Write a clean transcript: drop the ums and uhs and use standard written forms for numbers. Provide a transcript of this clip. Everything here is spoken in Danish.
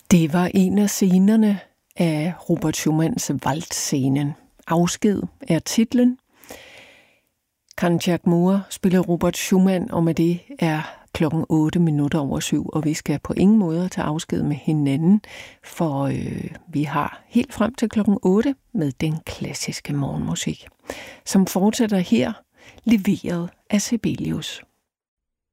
Det var en af scenerne af Robert Schumanns Waldscenen. Afsked er titlen. Kanchak Moore spiller Robert Schumann, og med det er 7:08, og vi skal på ingen måde tage afsked med hinanden, for vi har helt frem til 8 med den klassiske morgenmusik, som fortsætter her, leveret af Sibelius.